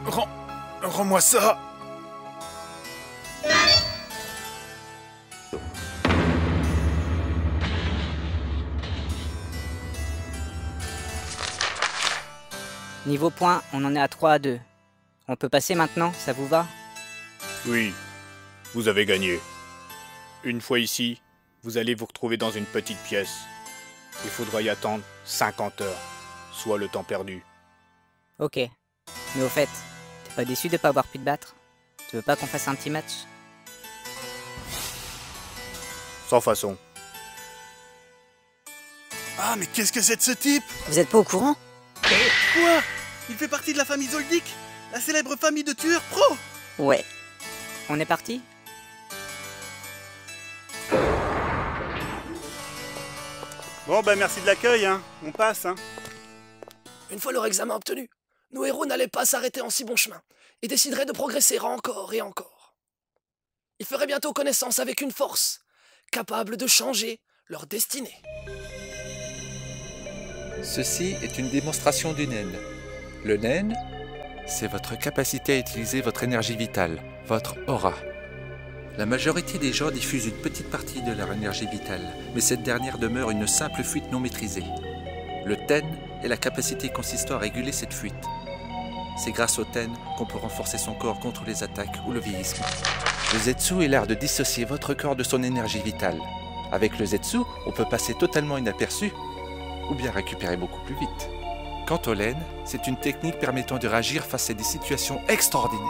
Rends-moi ça. Niveau points, on en est à 3-2. On peut passer maintenant, ça vous va? Oui, vous avez gagné. Une fois ici, vous allez vous retrouver dans une petite pièce. Il faudra y attendre 50 heures, soit le temps perdu. Ok. Mais au fait, t'es pas déçu de pas avoir pu te battre? Tu veux pas qu'on fasse un petit match? Sans façon. Ah, mais qu'est-ce que c'est de ce type? Vous êtes pas au courant? Quoi? Il fait partie de la famille Zoldyck, la célèbre famille de tueurs pro. Ouais. On est parti? Bon, ben merci de l'accueil, hein. On passe, hein. Une fois leur examen obtenu, nos héros n'allaient pas s'arrêter en si bon chemin et décideraient de progresser encore et encore. Ils feraient bientôt connaissance avec une force capable de changer leur destinée. Ceci est une démonstration du Nen. Le Nen, c'est votre capacité à utiliser votre énergie vitale, votre aura. La majorité des gens diffusent une petite partie de leur énergie vitale, mais cette dernière demeure une simple fuite non maîtrisée. Le Ten est la capacité consistant à réguler cette fuite. C'est grâce au Ten qu'on peut renforcer son corps contre les attaques ou le vieillissement. Le Zetsu est l'art de dissocier votre corps de son énergie vitale. Avec le Zetsu, on peut passer totalement inaperçu, ou bien récupérer beaucoup plus vite. Quant au Len, c'est une technique permettant de réagir face à des situations extraordinaires.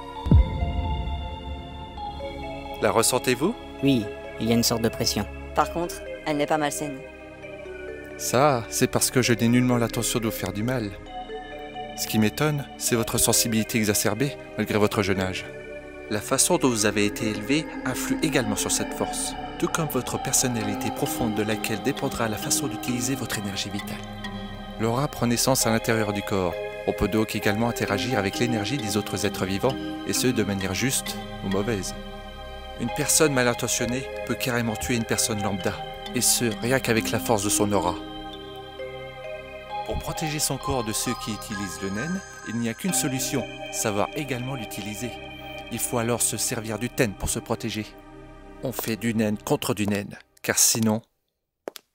La ressentez-vous? Oui, il y a une sorte de pression. Par contre, elle n'est pas malsaine. Ça, c'est parce que je n'ai nullement l'intention de vous faire du mal. Ce qui m'étonne, c'est votre sensibilité exacerbée, malgré votre jeune âge. La façon dont vous avez été élevé influe également sur cette force, tout comme votre personnalité profonde de laquelle dépendra la façon d'utiliser votre énergie vitale. L'aura prend naissance à l'intérieur du corps. On peut donc également interagir avec l'énergie des autres êtres vivants, et ce de manière juste ou mauvaise. Une personne mal intentionnée peut carrément tuer une personne lambda, et ce, rien qu'avec la force de son aura. Pour protéger son corps de ceux qui utilisent le Nen, il n'y a qu'une solution, savoir également l'utiliser. Il faut alors se servir du Ten pour se protéger. On fait du Nen contre du Nen, car sinon,